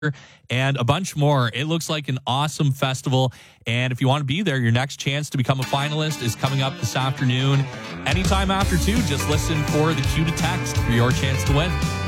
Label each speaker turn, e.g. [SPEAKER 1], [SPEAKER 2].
[SPEAKER 1] and a bunch more. It looks like an awesome festival. And if you want to be there, your next chance to become a finalist is coming up this afternoon. Anytime after 2, just listen for the cue to text for your chance to win.